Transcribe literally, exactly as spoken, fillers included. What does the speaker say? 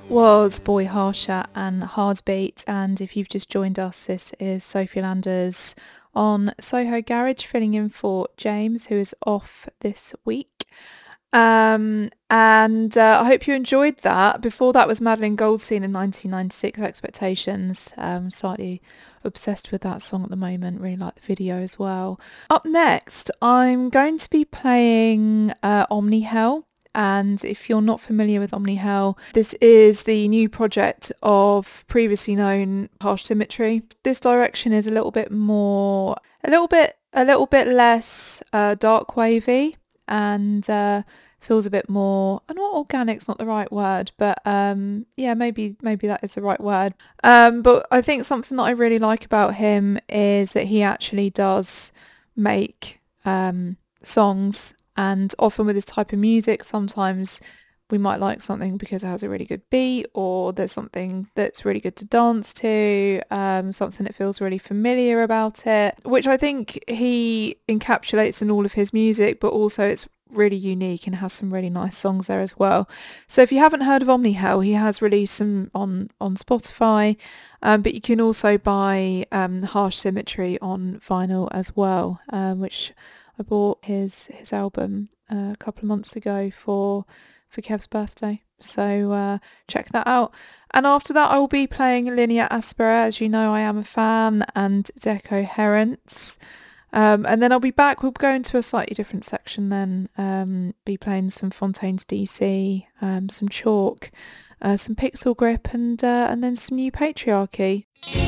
Was Boy Harsha and Hardbeat, and if you've just joined us, this is Sophie Landers on Soho Garage, filling in for James, who is off this week. Um, and uh, I hope you enjoyed that. Before that was Madeline Goldstein in nineteen ninety-six, Expectations. Um, slightly obsessed with that song at the moment, really like the video as well. Up next, I'm going to be playing uh, Omni Hell. And if you're not familiar with Omni Hell, this is the new project of previously known Harsh Symmetry. This direction is a little bit more, a little bit, a little bit less uh, dark wavy, and uh, feels a bit more, I know organic's not the right word, but um, yeah, maybe maybe that is the right word. Um, but I think something that I really like about him is that he actually does make um, songs. And often with this type of music, sometimes we might like something because it has a really good beat, or there's something that's really good to dance to, um, something that feels really familiar about it, which I think he encapsulates in all of his music, but also it's really unique and has some really nice songs there as well. So if you haven't heard of Omni Hell, he has released some on, on Spotify, um, but you can also buy um, Harsh Symmetry on vinyl as well, um, which... I bought his his album uh, a couple of months ago for for Kev's birthday, so uh, check that out. And after that, I will be playing Linear Aspera, as you know I am a fan, and Decoherence. Um, and then I'll be back. We'll go into a slightly different section then. Um, be playing some Fontaines D C, um, some Chalk, uh, some Pixel Grip, and uh, and then some New Patriarchy.